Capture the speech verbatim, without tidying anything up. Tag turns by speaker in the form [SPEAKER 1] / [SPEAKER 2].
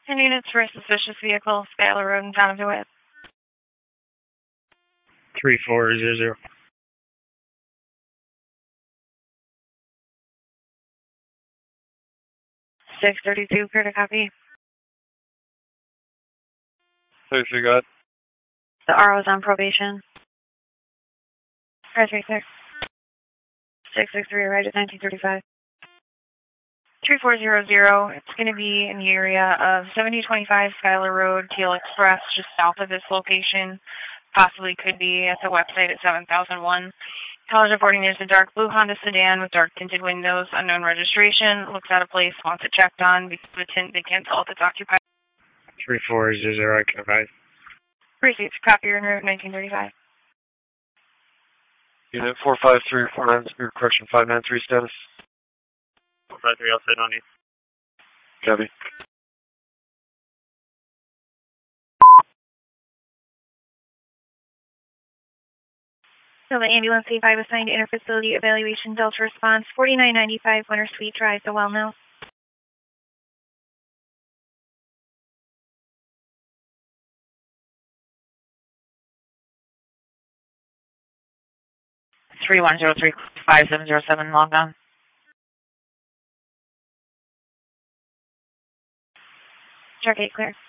[SPEAKER 1] ten units for a suspicious vehicle, Skylar Road in town of DeWitt.
[SPEAKER 2] three four zero zero.
[SPEAKER 1] six thirty-two, clear to copy.
[SPEAKER 2] thirty-three, go ahead.
[SPEAKER 1] The R O is on probation. five three six. six six three, arrived at nineteen thirty-five. three four zero zero, it's going to be in the area of seventy twenty-five Skylar Road, Teal Express, just south of this location. Possibly could be at the website at seven thousand one. College reporting there's a dark blue Honda sedan with dark tinted windows, unknown registration, looks out of place, wants it checked on because of the tint they can't tell if it's occupied.
[SPEAKER 2] three four zero zero, I can advise.
[SPEAKER 1] Received, copy your route nineteen thirty-five.
[SPEAKER 2] Unit four five three four nine, correction five nine three status. four five three outside on you. Copy.
[SPEAKER 1] So the ambulance C five assigned to interfacility evaluation, Delta response, forty-nine ninety-five Winter Suite Drive, the Well Mill.
[SPEAKER 3] three one zero three five seven zero seven, log on.
[SPEAKER 1] Stargate clear.